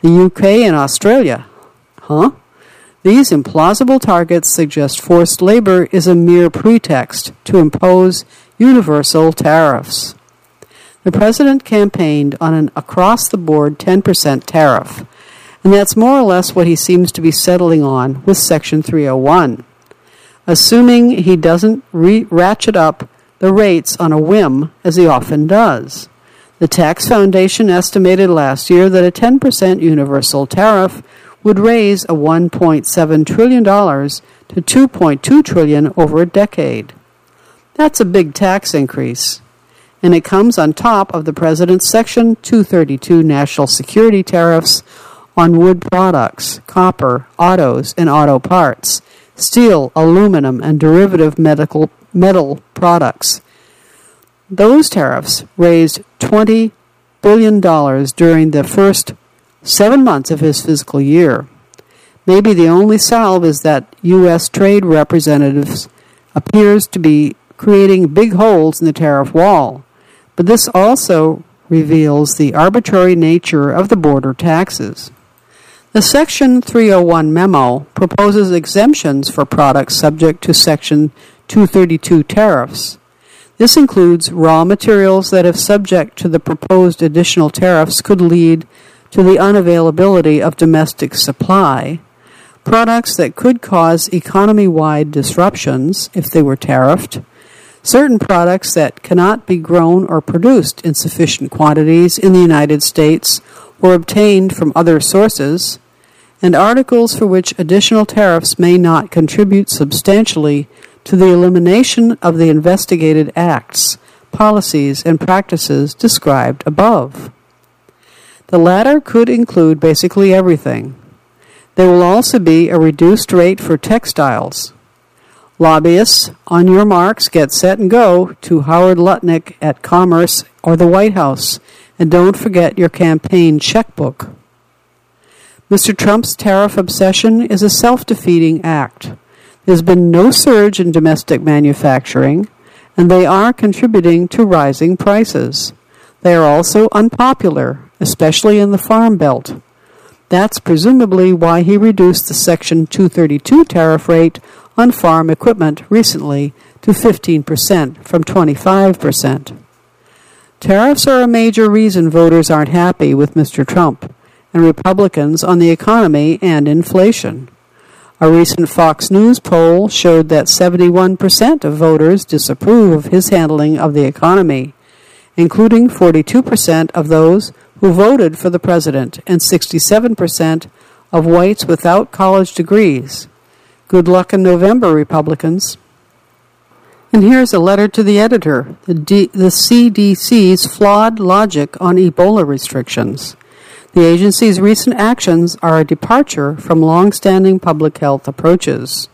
The UK and Australia. Huh? These implausible targets suggest forced labor is a mere pretext to impose universal tariffs. The president campaigned on an across-the-board 10% tariff, and that's more or less what he seems to be settling on with Section 301, assuming he doesn't ratchet up the rates on a whim, as he often does. The Tax Foundation estimated last year that a 10% universal tariff would raise a $1.7 trillion to $2.2 trillion over a decade. That's a big tax increase, and it comes on top of the president's Section 232 national security tariffs on wood products, copper, autos, and auto parts, steel, aluminum, and derivative metal products. Those tariffs raised $20 billion during the first 7 months of his fiscal year. Maybe the only salve is that U.S. trade representatives appears to be creating big holes in the tariff wall, but this also reveals the arbitrary nature of the border taxes. The Section 301 memo proposes exemptions for products subject to Section 232 tariffs. This includes raw materials that, if subject to the proposed additional tariffs, could lead to the unavailability of domestic supply, products that could cause economy-wide disruptions if they were tariffed, certain products that cannot be grown or produced in sufficient quantities in the United States or obtained from other sources, and articles for which additional tariffs may not contribute substantially to the elimination of the investigated acts, policies, and practices described above. The latter could include basically everything. There will also be a reduced rate for textiles. Lobbyists, on your marks, get set and go to Howard Lutnick at Commerce or the White House, and don't forget your campaign checkbook. Mr. Trump's tariff obsession is a self-defeating act. There's been no surge in domestic manufacturing, and they are contributing to rising prices. They are also unpopular, especially in the Farm Belt. That's presumably why he reduced the Section 232 tariff rate on farm equipment recently to 15% from 25%. Tariffs are a major reason voters aren't happy with Mr. Trump and Republicans on the economy and inflation. A recent Fox News poll showed that 71% of voters disapprove of his handling of the economy, including 42% of those who voted for the president and 67% of whites without college degrees. Good luck in November, Republicans. And here's a letter to the editor, the CDC's flawed logic on Ebola restrictions. The agency's recent actions are a departure from long-standing public health approaches.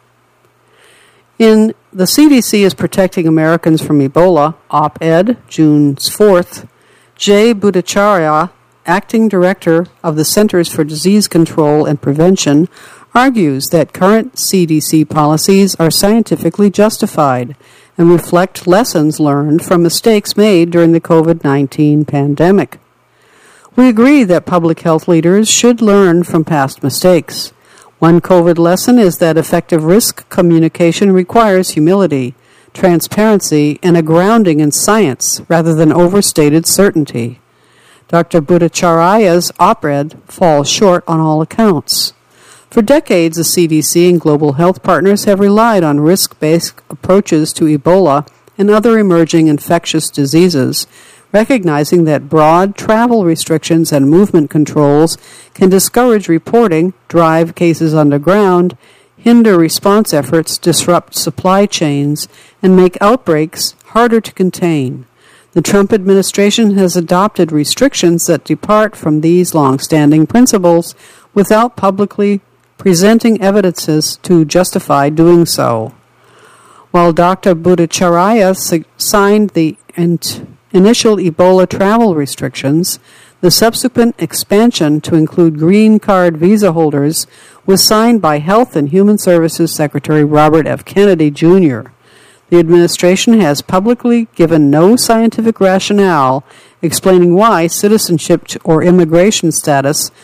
In The CDC is Protecting Americans from Ebola, op-ed, June 4th, Jay Bhattacharya, acting director of the Centers for Disease Control and Prevention, argues that current CDC policies are scientifically justified and reflect lessons learned from mistakes made during the COVID-19 pandemic. We agree that public health leaders should learn from past mistakes. One COVID lesson is that effective risk communication requires humility, transparency, and a grounding in science rather than overstated certainty. Dr. Bhattacharya's op-ed falls short on all accounts. For decades, the CDC and global health partners have relied on risk-based approaches to Ebola and other emerging infectious diseases, recognizing that broad travel restrictions and movement controls can discourage reporting, drive cases underground, hinder response efforts, disrupt supply chains, and make outbreaks harder to contain. The Trump administration has adopted restrictions that depart from these long-standing principles without publicly presenting evidences to justify doing so. While Dr. Bhattacharya signed the initial Ebola travel restrictions, the subsequent expansion to include green card visa holders was signed by Health and Human Services Secretary Robert F. Kennedy, Jr. The administration has publicly given no scientific rationale explaining why citizenship or immigration status